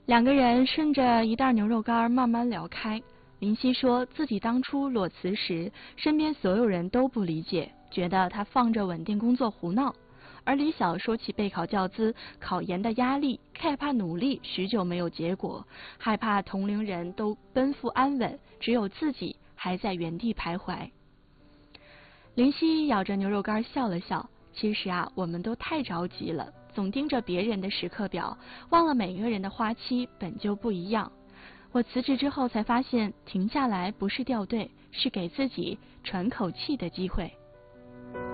两个人顺着一袋牛肉干慢慢聊开。林夕说自己当初裸辞时，身边所有人都不理解，觉得他放着稳定工作胡闹。而李晓说起备考教资、考研的压力，害怕努力许久没有结果，害怕同龄人都奔赴安稳，只有自己还在原地徘徊。林夕咬着牛肉干笑了笑，其实啊，我们都太着急了，总盯着别人的时刻表，忘了每个人的花期本就不一样。我辞职之后才发现，停下来不是掉队，是给自己喘口气的机会。